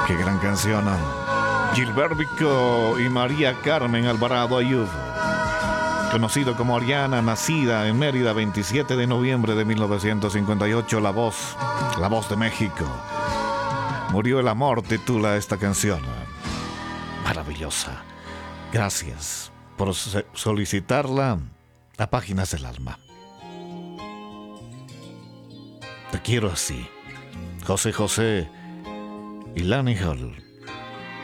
Qué gran canción. Gilberto y María Carmen Alvarado Ayub, conocido como Ariana, nacida en Mérida 27 de noviembre de 1958, la voz de México. Murió el amor, titula esta canción. Maravillosa. Gracias por solicitarla a Páginas del Alma. Te quiero así. José José y Lani Hall.